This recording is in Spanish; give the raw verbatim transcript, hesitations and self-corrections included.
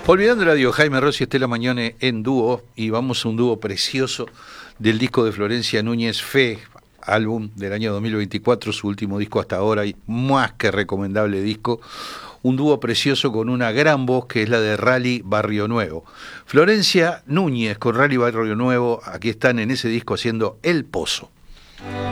Olvidando el adiós, Jaime Ross y Estela Mañone en dúo, y vamos a un dúo precioso del disco de Florencia Núñez, Fe, álbum del año dos mil veinticuatro, su último disco hasta ahora, y más que recomendable disco, un dúo precioso con una gran voz que es la de Rally Barrio Nuevo. Florencia Núñez con Rally Barrio Nuevo, aquí están en ese disco haciendo El Pozo.